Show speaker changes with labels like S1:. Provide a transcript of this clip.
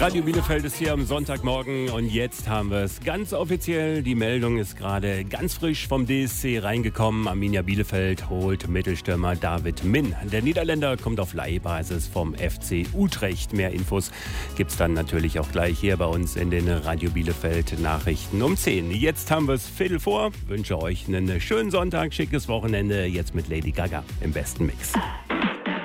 S1: Radio Bielefeld ist hier am Sonntagmorgen und jetzt haben wir es ganz offiziell. Die Meldung ist gerade ganz frisch vom DSC reingekommen. Arminia Bielefeld holt Mittelstürmer David Min. Der Niederländer kommt auf Leihbasis vom FC Utrecht. Mehr Infos gibt's dann natürlich auch gleich hier bei uns in den Radio Bielefeld Nachrichten um 10. Jetzt haben wir es Viertel vor. Wünsche euch einen schönen Sonntag, schickes Wochenende. Jetzt mit Lady Gaga im besten Mix.